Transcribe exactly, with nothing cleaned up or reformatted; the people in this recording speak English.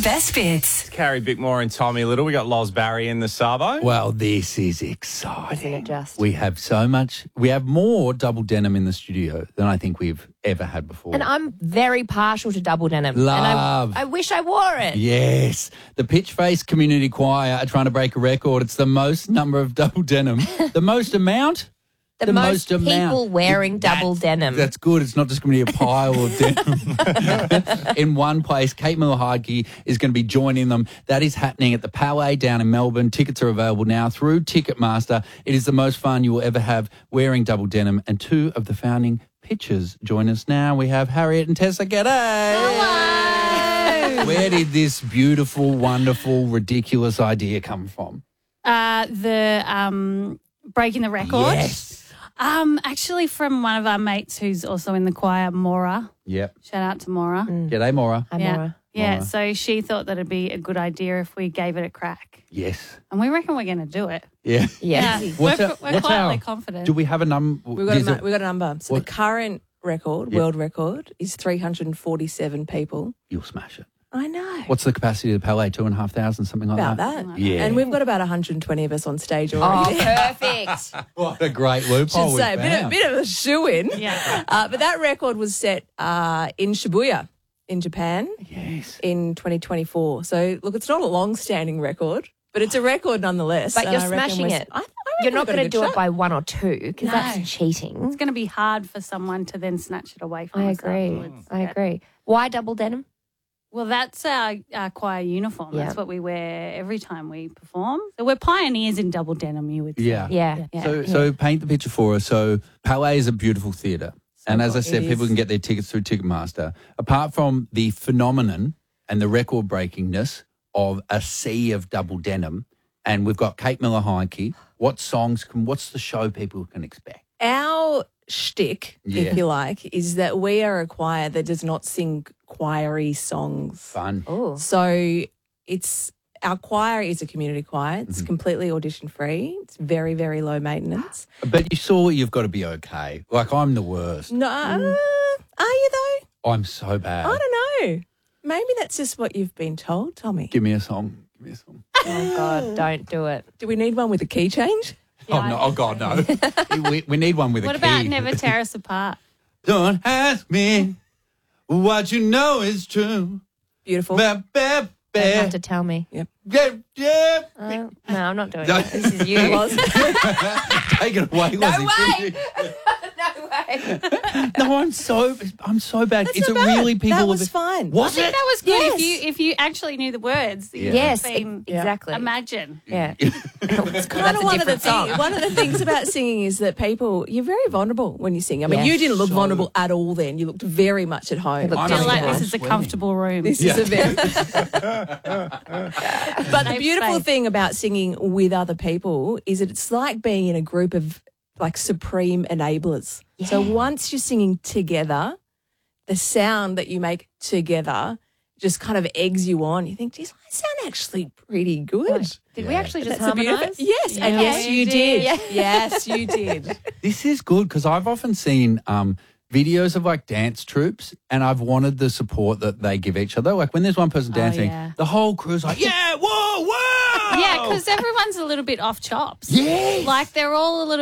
best bits. It's Carrie Bickmore and Tommy Little. We got Loz Barry in the Savo. Well, this is exciting. Isn't it just? We have so much. We have more double denim in the studio than I think we've ever had before. And I'm very partial to double denim. Love. And I, I wish I wore it. Yes. The Pitchface Community Choir are trying to break a record. It's the most number of double denim. The most amount? The, The most, most people amount. wearing That- double denim. That's good. It's not just going to be a pile of denim in one place. Kate Miller-Heidke is going to be joining them. That is happening at the Poway down in Melbourne. Tickets are available now through Ticketmaster. It is the most fun you will ever have wearing double denim. And two of the founding pitchers join us now. We have Harriet and Tessa. G'day. Hello. Where did this beautiful, wonderful, ridiculous idea come from? Uh, the um, breaking the record. Yes. Um, actually, from one of our mates who's also in the choir, Maura. Yep. Shout out to Maura. G'day, Maura. I'm yeah, Maura. yeah. Maura. So she thought that it'd be a good idea if we gave it a crack, Yes. and we reckon we're going to do it. Yeah. Yeah. What's we're, our- we're what's quietly our- confident. Do we have a number? We've got, a, nu- we've got a number. So What? the current record, Yeah. world record, is three hundred forty-seven people. You'll smash it. I know. What's the capacity of the Palais? Two and a half thousand, something like about that? that? Yeah. And we've got about one hundred twenty of us on stage Oh, already. perfect. What a great loophole Should we say, a bit, of, found. bit of a shoe-in. Yeah. Uh, but that record was set uh, in Shibuya in Japan Yes. in twenty twenty-four. So, look, it's not a long-standing record, but it's a record nonetheless. But and you're I reckon smashing we're- it. I, I reckon You're not we've got a going to good do shot. it by one or two because No. that's cheating. It's going to be hard for someone to then snatch it away from I us agree. afterwards. I Yeah. agree. Why double denim? Well, that's our, our choir uniform. Yeah. That's what we wear every time we perform. So we're pioneers in double denim, you would say. Yeah. Yeah. Yeah. So, so paint the picture for us. So, Palais is a beautiful theatre. And as I It said, people is. can get their tickets through Ticketmaster. Apart from the phenomenon and the record breakingness of a sea of double denim, and we've got Kate Miller-Heidke, what songs can, what's the show people can expect? Our shtick, Yeah. if you like, is that we are a choir that does not sing choiry songs. Fun. Oh. So it's our choir is a community choir. It's completely audition free. It's very, very low maintenance. But you saw you've got to be okay. Like, I'm the worst. No, uh, are you though? I'm so bad. I don't know. Maybe that's just what you've been told, Tommy. Give me a song. Give me a song. Oh, God, don't do it. Do we need one with a key change? Oh, no. Oh, God, no. we, we need one with What a about key. Never Tear Us Apart? Don't ask me what you know is true. Beautiful. Ba, ba, You ba. have to tell me. Yeah, yeah. Oh, no, I'm not doing No. it. This is you. Take it away. No Lizzie. way. No way. No, I'm so I'm so bad. That's it's not a bad. really people. That with was a- fine. Was I think it? that was good Yes. if you if you actually knew the words. Yeah. Yes, Been- e- exactly. Imagine. Yeah. It's kind of one of the things. One of the things about singing is that people, you're very vulnerable when you sing. I mean, Yes. you didn't look So- vulnerable at all. Then you looked very much at home. looked I I'm feel just like so this is a sweaty. comfortable room. This Yeah. is a very. But the Safe beautiful space. thing about singing with other people is that it's like being in a group of like supreme enablers. So Yeah. once you're singing together, the sound that you make together just kind of eggs you on. You think, geez, I sound actually pretty good. Did we Yeah. actually just That's a beautiful. harmonise? Yes, and Yeah, yes, you you did. did. Yeah. Yes, you did. This is good because I've often seen um, videos of like dance troops, and I've wanted the support that they give each other. Like when there's one person dancing, yeah. the whole crew's like, "Yeah, whoa, whoa!" Yeah, because everyone's a little bit off chops. Yes. Like they're all a little